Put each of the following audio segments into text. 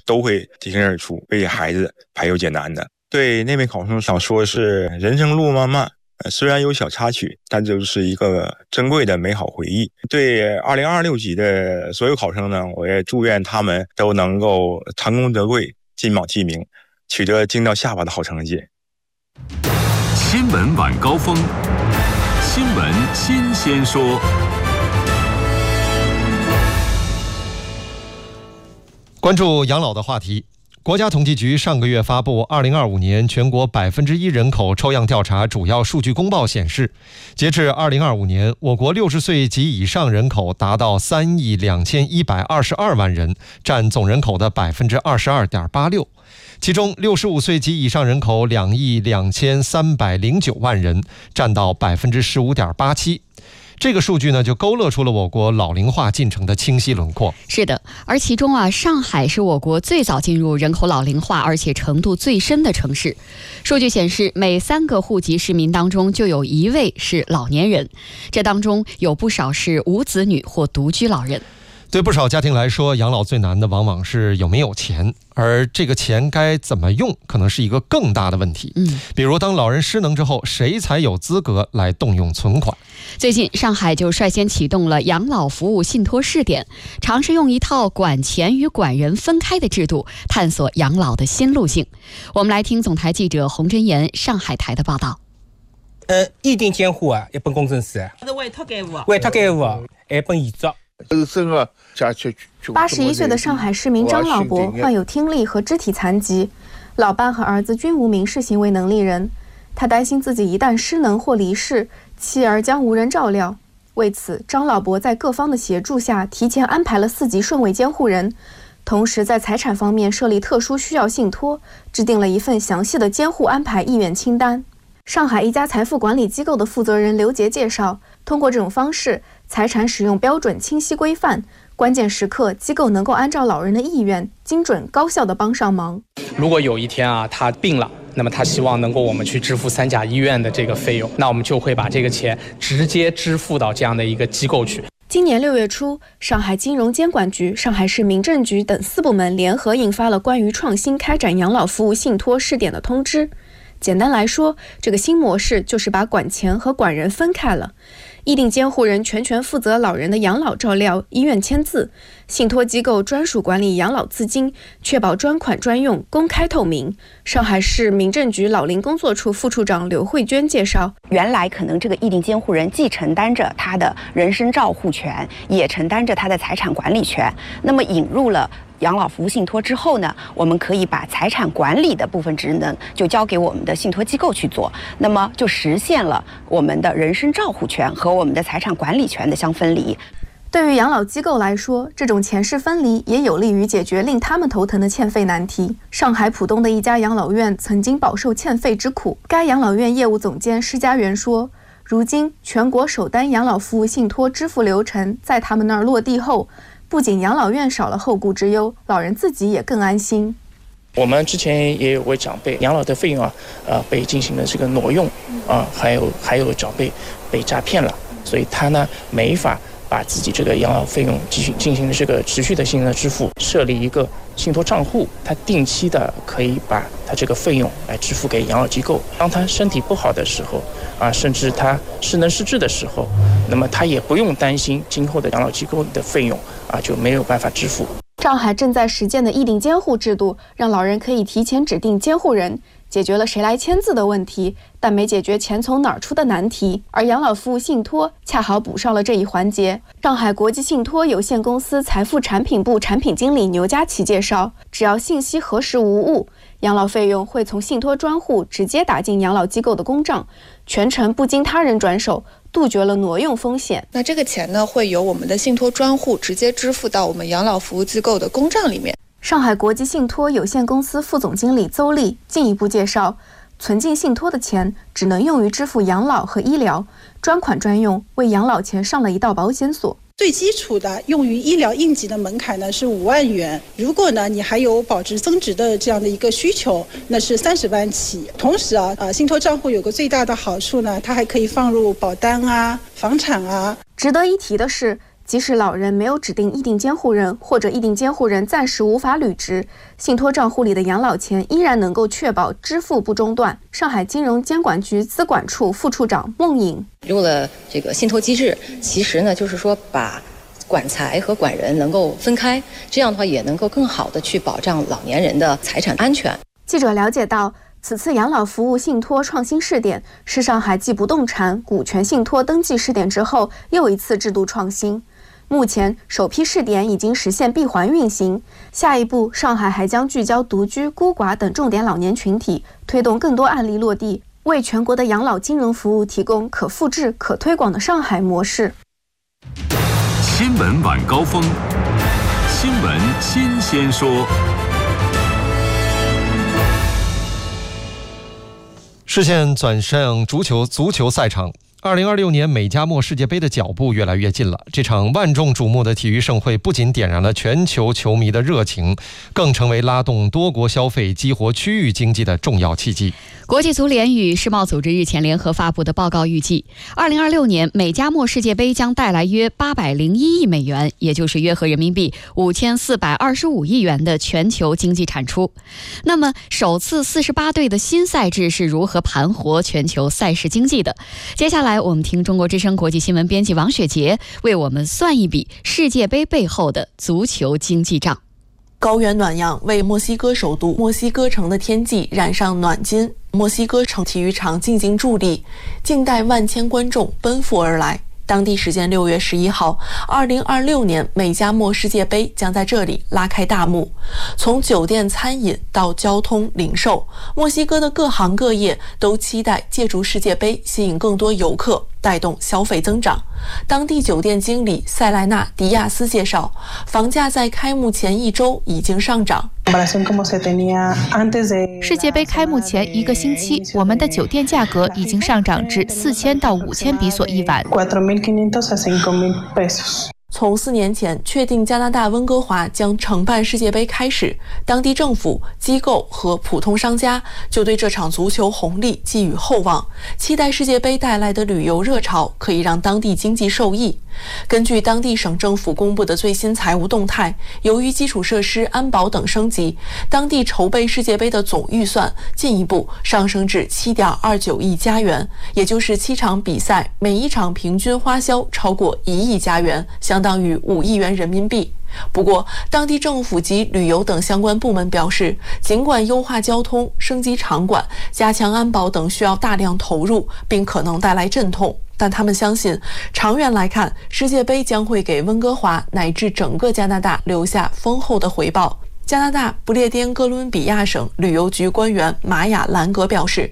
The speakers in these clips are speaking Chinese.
都会挺身而出，为孩子排忧解难的。对那位考生想说是人生路漫漫，虽然有小插曲，但就是一个珍贵的美好回忆。对2026级的所有考生呢，我也祝愿他们都能够成功得贵，金榜题名，取得惊到下巴的好成绩。 新闻晚高峰，新闻新鲜说。 关注养老的话题。国家统计局上个月发布2025年全国1%人口抽样调查主要数据公报显示，截至2025年，我国60岁及以上人口达到3亿2122万人，占总人口的22.86%。其中65岁及以上人口2亿2309万人，占到15.87%。这个数据呢，就勾勒出了我国老龄化进程的清晰轮廓。 是的，而其中上海是我国最早进入人口老龄化而且程度最深的城市。数据显示，每3个户籍市民当中就有1位是老年人，这当中有不少是无子女或独居老人。 对不少家庭来说，养老最难的往往是有没有钱，而这个钱该怎么用，可能是一个更大的问题。比如当老人失能之后，谁才有资格来动用存款？ 最近，上海就率先启动了养老服务信托试点，尝试用一套管钱与管人分开的制度，探索养老的新路径。我们来听总台记者洪真言上海台的报道。 意定监护一本公证书， 是委托监护， 一本遗嘱。 81岁的上海市民张老伯患有听力和肢体残疾，老伴和儿子均无民事行为能力人。他担心自己一旦失能或离世，妻儿将无人照料。为此，张老伯在各方的协助下，提前安排了4级顺位监护人，同时在财产方面设立特殊需要信托，制定了一份详细的监护安排意愿清单。上海一家财富管理机构的负责人刘杰介绍，通过这种方式，财产使用标准清晰规范，关键时刻机构能够按照老人的意愿，精准高效地帮上忙。 如果有一天他病了，那么他希望能够我们去支付3甲医院的这个费用，那我们就会把这个钱直接支付到这样的一个机构去。 今年6月初，上海金融监管局、上海市民政局等4部门联合印发了关于创新开展养老服务信托试点的通知。简单来说，这个新模式就是把管钱和管人分开了。意定监护人全权负责老人的养老照料、医院签字，信托机构专属管理养老资金，确保专款专用、公开透明。上海市民政局老龄工作处副处长刘慧娟介绍， 原来可能这个意定监护人既承担着他的人身照护权，也承担着他的财产管理权。那么引入了养老服务信托之后呢，我们可以把财产管理的部分职能就交给我们的信托机构去做，那么就实现了我们的人身照护权和我们的财产管理权的相分离。 对于养老机构来说，这种钱势分离也有利于解决令他们头疼的欠费难题。上海浦东的一家养老院曾经饱受欠费之苦，该养老院业务总监施家园说，如今全国首单养老服务信托支付流程在他们那儿落地后，不仅养老院少了后顾之忧，老人自己也更安心。 我们之前也有位长辈养老的费用被进行了这个挪用还有长辈被诈骗了，所以他呢没法把自己这个养老费用进行这个持续的性的支付，设立一个信托账户，他定期的可以把他这个费用来支付给养老机构。当他身体不好的时候甚至他失能失智的时候，那么他也不用担心今后的养老机构的费用就没有办法支付。 上海正在实践的意定监护制度，让老人可以提前指定监护人，解决了谁来签字的问题，但没解决钱从哪儿出的难题。而养老服务信托恰好补上了这一环节。上海国际信托有限公司财富产品部产品经理牛佳琪介绍，只要信息核实无误，养老费用会从信托专户直接打进养老机构的公账，全程不经他人转手，杜绝了挪用风险。 那这个钱呢，会由我们的信托专户直接支付到我们养老服务机构的公账里面。 上海国际信托有限公司副总经理邹丽进一步介绍，存进信托的钱只能用于支付养老和医疗，专款专用，为养老钱上了一道保险锁。 最基础的用于医疗应急的门槛呢是5万元，如果呢你还有保值增值的这样的一个需求，那是30万起。同时信托账户有个最大的好处呢，它还可以放入保单房产。 值得一提的是， 即使老人没有指定意定监护人，或者意定监护人暂时无法履职，信托账户里的养老钱依然能够确保支付不中断。上海金融监管局资管处副处长孟颖， 用了这个信托机制，其实呢就是说把管财和管人能够分开，这样的话也能够更好的去保障老年人的财产安全。 记者了解到，此次养老服务信托创新试点是上海继不动产、股权信托登记试点之后又一次制度创新。目前首批试点已经实现闭环运行，下一步上海还将聚焦独居、孤寡等重点老年群体，推动更多案例落地，为全国的养老金融服务提供可复制、可推广的上海模式。 新闻晚高峰，新闻新鲜说。 视线转向足球赛场。2026年美加墨世界杯的脚步越来越近了。这场万众瞩目的体育盛会不仅点燃了全球球迷的热情，更成为拉动多国消费、激活区域经济的重要契机。 国际足联与世贸组织日前联合发布的报告预计，2026年美加墨世界杯将带来约801亿美元，也就是约合人民币5425亿元的全球经济产出。那么，首次48队的新赛制是如何盘活全球赛事经济的？接下来，我们听中国之声国际新闻编辑王雪杰为我们算一笔世界杯背后的足球经济账。 高原暖阳为墨西哥首都墨西哥城的天际染上暖金，墨西哥城体育场静静伫立，静待万千观众奔赴而来。当地时间6月11号，2026年美加墨世界杯将在这里拉开大幕。从酒店、餐饮到交通、零售，墨西哥的各行各业都期待借助世界杯吸引更多游客，带动消费增长。当地酒店经理塞莱纳·迪亚斯介绍，房价在开幕前1周已经上涨。 世界杯开幕前1个星期，我们的酒店价格已经上涨至4000到5000比索一晚。 从4年前确定加拿大温哥华将承办世界杯开始，当地政府、机构和普通商家就对这场足球红利寄予厚望，期待世界杯带来的旅游热潮可以让当地经济受益。根据当地省政府公布的最新财务动态，由于基础设施、安保等升级，当地筹备世界杯的总预算进一步上升至7.29亿加元，也就是7场比赛每一场平均花销超过1亿加元，相当于5亿元人民币。不过，当地政府及旅游等相关部门表示，尽管优化交通、升级场馆、加强安保等需要大量投入，并可能带来阵痛，但他们相信，长远来看，世界杯将会给温哥华乃至整个加拿大留下丰厚的回报。加拿大不列颠哥伦比亚省旅游局官员玛雅·兰格表示，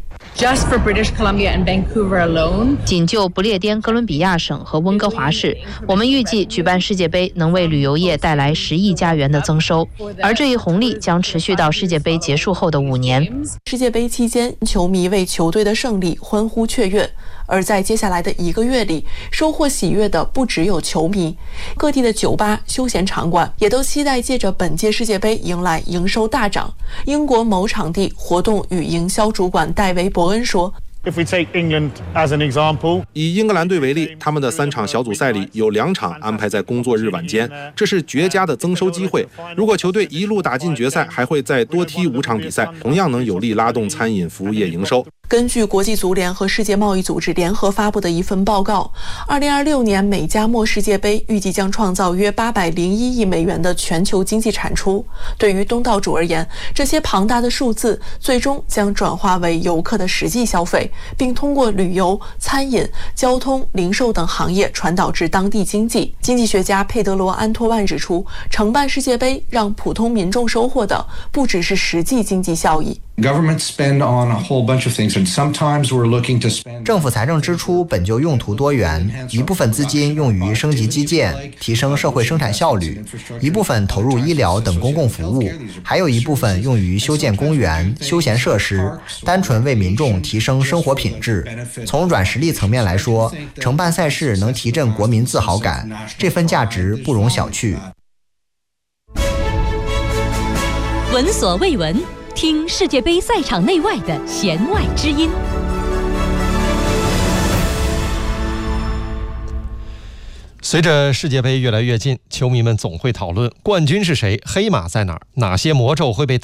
仅就不列颠哥伦比亚省和温哥华市，我们预计举办世界杯能为旅游业带来10亿加元的增收，而这一红利将持续到世界杯结束后的5年。 世界杯期间，球迷为球队的胜利欢呼雀跃，而在接下来的1个月里，收获喜悦的不只有球迷，各地的酒吧、休闲场馆也都期待借着本届世界杯迎来营收大涨。英国某场地活动与营销主管戴维·伯恩说， 以英格兰队为例，他们的3场小组赛里有2场安排在工作日晚间，这是绝佳的增收机会。如果球队一路打进决赛，还会再多踢5场比赛，同样能有力拉动餐饮服务业营收。 根据国际足联和世界贸易组织联合发布的一份报告，2026年美加墨世界杯预计将创造约801亿美元的全球经济产出。对于东道主而言，这些庞大的数字最终将转化为游客的实际消费，并通过旅游、餐饮、交通、零售等行业传导至当地经济。经济学家佩德罗·安托万指出，承办世界杯让普通民众收获的不只是实际经济效益。 政府财政支出本就用途多元，一部分资金用于升级基建，提升社会生产效率，一部分投入医疗等公共服务，还有一部分用于修建公园、休闲设施，单纯为民众提升生活品质。从软实力层面来说，承办赛事能提振国民自豪感，这份价值不容小觑。 闻所未闻，听世界杯赛场内外的弦外之音。 随着世界杯越来越近，球迷们总会讨论冠军是谁，黑马在哪儿，哪些魔咒会被打